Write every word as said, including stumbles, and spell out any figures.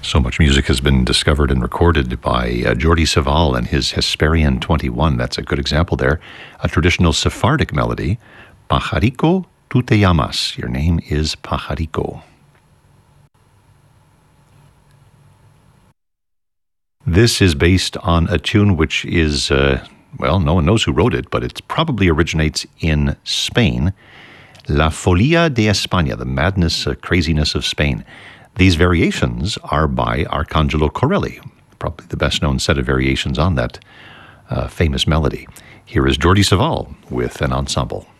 So much music has been discovered and recorded by uh, Jordi Savall and his Hesperian twenty-one. That's a good example there. A traditional Sephardic melody, Pajarico tu te llamas. Your name is Pajarico. This is based on a tune which is, uh, well, no one knows who wrote it, but it probably originates in Spain. La Folia de España, the madness, uh, craziness of Spain. These variations are by Arcangelo Corelli, probably the best-known set of variations on that uh, famous melody. Here is Jordi Savall with an ensemble.